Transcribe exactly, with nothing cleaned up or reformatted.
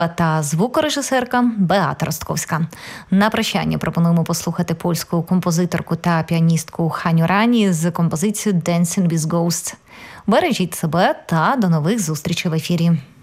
та звукорежисерка Беата Ростковська. На прощання пропонуємо послухати польську композиторку та піаністку Ханю Рані з композицією «Dancing with Ghosts». Бережіть себе та до нових зустрічей в ефірі.